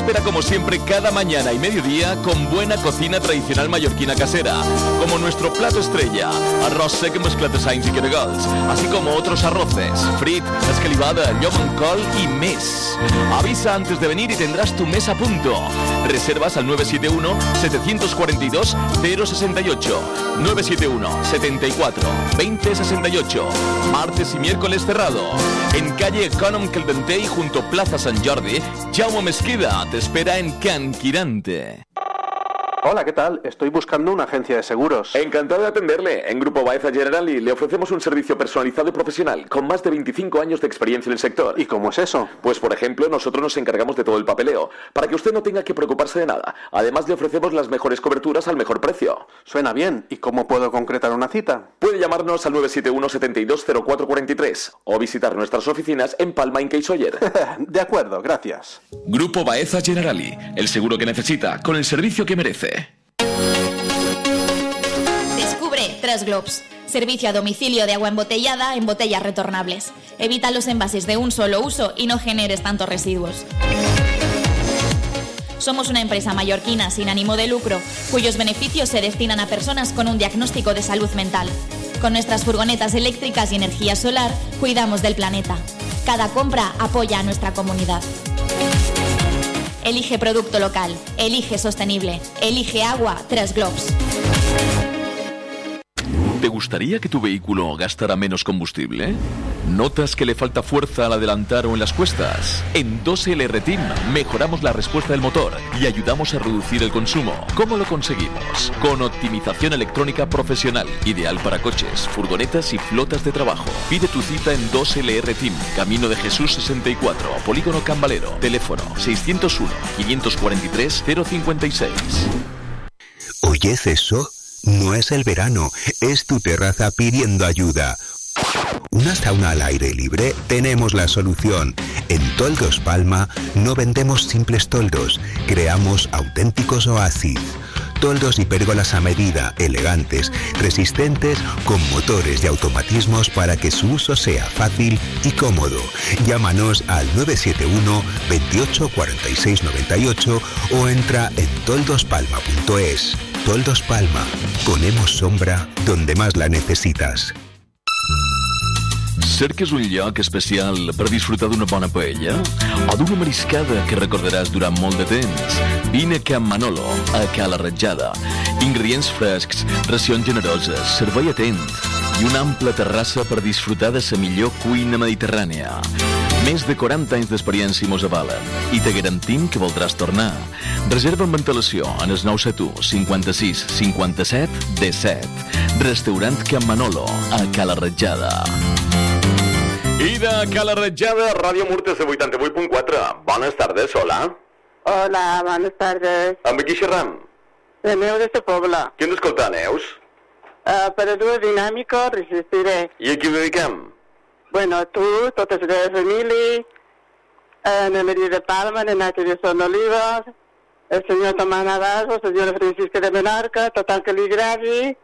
espera como siempre cada mañana y mediodía con buena cocina tradicional mallorquina casera, como nuestro plato estrella, arroz seco mezclat de sainz y caragols, así como otros arroces, frit, escalivada, llom amb col y més. Avisa antes de venir y tendrás tu mesa a punto. Reservas al 971-742-068, 971-74-2068. Martes y miércoles cerrado. En calle Econom Caldentey junto Plaza San Jordi, Jaume Mesquida te espera en Can Quirante. Hola, ¿qué tal? Estoy buscando una agencia de seguros. Encantado de atenderle. En Grupo Baeza Generali le ofrecemos un servicio personalizado y profesional con más de 25 años de experiencia en el sector. ¿Y cómo es eso? Pues, por ejemplo, nosotros nos encargamos de todo el papeleo, para que usted no tenga que preocuparse de nada. Además, le ofrecemos las mejores coberturas al mejor precio. Suena bien. ¿Y cómo puedo concretar una cita? Puede llamarnos al 971 720443 o visitar nuestras oficinas en Palma, Inca y Sóller. De acuerdo, gracias. Grupo Baeza Generali, el seguro que necesita con el servicio que merece. Descubre 3 Globs. Servicio a domicilio de agua embotellada en botellas retornables. Evita los envases de un solo uso y no generes tantos residuos. Somos una empresa mallorquina sin ánimo de lucro, cuyos beneficios se destinan a personas con un diagnóstico de salud mental. Con nuestras furgonetas eléctricas y energía solar, cuidamos del planeta. Cada compra apoya a nuestra comunidad. Elige producto local, elige sostenible, elige agua 3 Globs. ¿Te gustaría que tu vehículo gastara menos combustible? ¿Notas que le falta fuerza al adelantar o en las cuestas? En 2LR Team mejoramos la respuesta del motor y ayudamos a reducir el consumo. ¿Cómo lo conseguimos? Con optimización electrónica profesional, ideal para coches, furgonetas y flotas de trabajo. Pide tu cita en 2LR Team, Camino de Jesús 64, Polígono Cambalero. Teléfono 601 543 056. ¿Oyes eso? No es el verano, es tu terraza pidiendo ayuda. ¿Una sauna al aire libre? Tenemos la solución. En Toldos Palma no vendemos simples toldos, creamos auténticos oasis. Toldos y pérgolas a medida, elegantes, resistentes, con motores y automatismos para que su uso sea fácil y cómodo. Llámanos al 971 28 46 98 o entra en toldospalma.es. Toldos Palma, ponemos sombra donde más la necesitas. Cerques un lloc especial per disfrutar d'una bona paella o d'una mariscada que recordaràs durant molt de temps? Vine a Can Manolo, a Cala Ratjada. Ingredients frescs, racions generoses, servei atent i una ampla terrassa per disfrutar de la millor cuina mediterrània. Més de 40 anys d'experiència mos avalen i te garantim que voldràs tornar. Reserva amb antelació en el 971 56 57 17. Restaurant Can Manolo, a Cala Ratjada. I de Cala Ratjada, Ràdio Murtes de 88.4. Bones tardes, hola. Hola, buenas tardes. Amb qui xerram? De Neus de este poble. Qui ens escolta, Neus? Per a dues dinàmiques resistiré. I a qui ho dediquem? Bueno, tu, tota la teva família, na Maria de Palma, na Nati de Son Oliva, el senyor Tomàs Nadal, la senyora Francisca de Menorca, total que li agradi,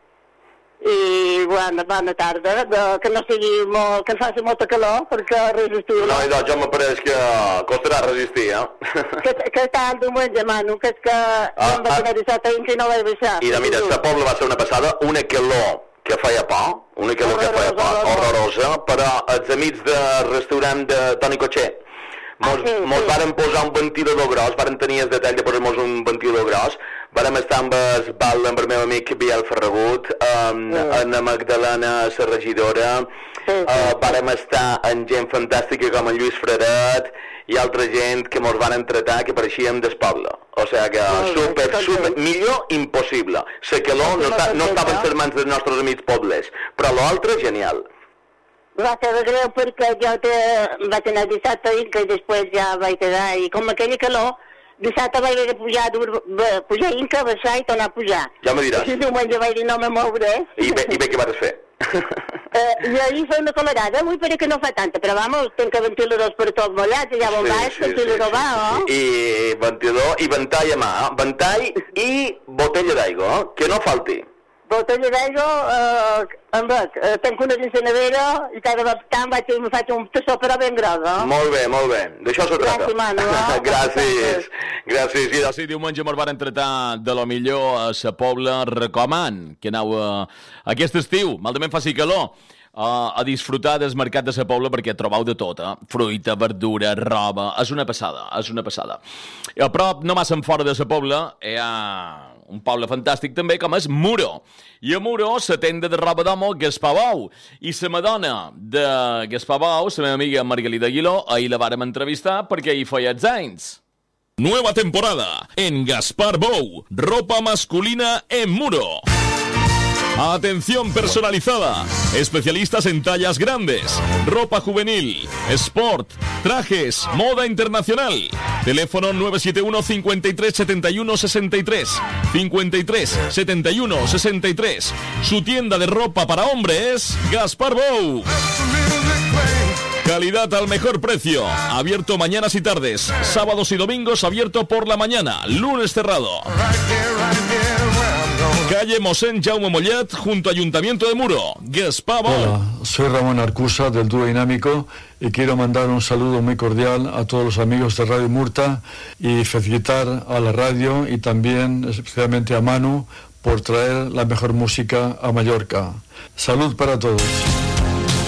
i bona tarda, que no sigui molt, que faci molta calor, perquè resistiu. No, idò, jo m'apareix que costarà resistir, Que tal diumenge, mano, que és que em vaig anar dissabte i no vaig baixar. I mira, este poble va ser una passada, una calor que feia por, horrorosa, però els amics del restaurant de Toni Cotxer mos varen posar un ventilador gros, varen tenir el detall de posar-nos un ventilador gros, vàrem estar amb el bal amb el meu amic Biel Ferragut, amb la Magdalena, la regidora, vàrem estar amb gent fantàstica com en Lluís Fredet i altra gent que mos van tratar que pareixíem del poble. O sigui que super, millor impossible. La calor no estava en les mans dels nostres amics pobles, però l'altre, genial. Va ser greu perquè jo vaig anar dissabte i que després ja vaig quedar i com aquella calor, dissabte vaig haver de pujar Inca, baixar i tornar a pujar. Ja me diràs. I diumenge vaig dir no me mouré. I bé què vas fer? I ahir fa una colorada, avui pare que no fa tanta, però vamos, tenc ventiladors per tot mullats, allà on vaig, ventilador va, oh? I ventilador i ventall a mà, ventall i botella d'aigua, que no falti. botella d'aigua, tenc una dins de nevera i cada tant me faig un tassó però ben grosa. Molt bé, d'això se trata. Gràcies, Manu. Gràcies. I sí, diumenge mos varen tratar de lo millor a sa Pobla. Recoman que aneu aquest estiu, malament faci calor, a disfrutar del mercat de sa Pobla, perquè trobau de tot, fruita, verdura, roba, és una passada. I a prop, no massa fora de sa Pobla, hi ha un poble fantàstic també, com és Muro. I a Muro, la tenda de roba d'home Gaspar Bou. I la madona de Gaspar Bou, la meva amiga Margalida Aguiló, ahir la vàrem entrevistar perquè hi feia els anys. Nueva temporada en Gaspar Bou, ropa masculina en Muro. Atención personalizada, especialistas en tallas grandes, ropa juvenil, sport, trajes, moda internacional. Teléfono 971 53 71 63, 53 71 63. Su tienda de ropa para hombres, Gaspar Bou. Calidad al mejor precio. Abierto mañanas y tardes. Sábados y domingos abierto por la mañana. Lunes cerrado. Calle Mosén Jaume Mollet, junto a Ayuntamiento de Muro. Gaspar Bou. Hola, soy Ramón Arcusa del Dúo Dinámico y quiero mandar un saludo muy cordial a todos los amigos de Radio Murta y felicitar a la radio y también especialmente a Manu por traer la mejor música a Mallorca. Salud para todos.